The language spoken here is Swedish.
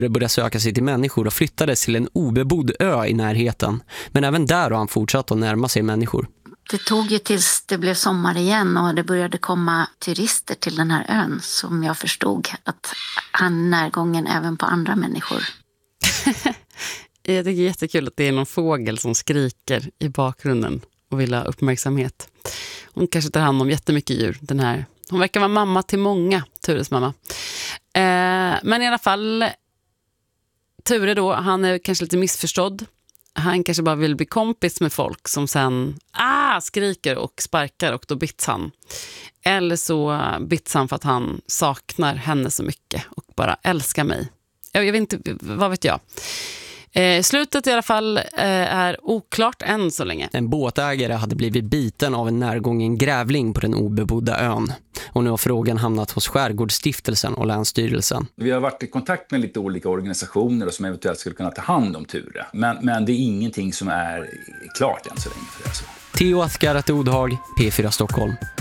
Det började söka sig till människor och flyttades till en obebodd ö i närheten. Men även där har han fortsatt att närma sig människor. Det tog ju tills det blev sommar igen och det började komma turister till den här ön som jag förstod att han är närgången även på andra människor. Jag tycker det är jättekul att det är någon fågel som skriker i bakgrunden och vill ha uppmärksamhet. Hon kanske tar hand om jättemycket djur. Hon verkar vara mamma till många, Tures mamma. Men i alla fall, Ture då, han är kanske lite missförstådd. Han kanske bara vill bli kompis med folk som sen skriker och sparkar och då bits han. Eller så bits han för att han saknar henne så mycket och bara älskar mig. Jag vet inte, vad vet jag. Slutet i alla fall är oklart än så länge. En båtägare hade blivit biten av en närgången grävling på den obebodda ön. Och nu har frågan hamnat hos Skärgårdsstiftelsen och Länsstyrelsen. Vi har varit i kontakt med lite olika organisationer som eventuellt skulle kunna ta hand om Ture. Men det är ingenting som är klart än så länge för det. Theo Athgarat Odhag, P4 Stockholm.